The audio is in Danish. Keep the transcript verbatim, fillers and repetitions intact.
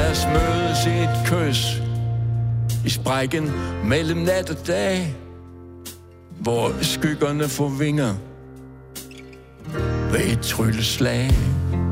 Lad os mødes i et kys i sprækken mellem nat og dag, hvor skyggerne får vinger ved et trylleslag.